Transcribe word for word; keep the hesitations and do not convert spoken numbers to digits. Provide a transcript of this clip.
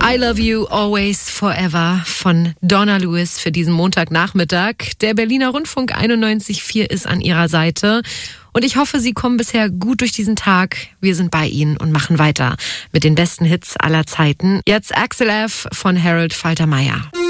I Love You Always Forever von Donna Lewis für diesen Montagnachmittag. Der Berliner Rundfunk einundneunzig Komma vier ist an Ihrer Seite. Und ich hoffe, Sie kommen bisher gut durch diesen Tag. Wir sind bei Ihnen und machen weiter mit den besten Hits aller Zeiten. Jetzt Axel F. von Harold Faltermeier.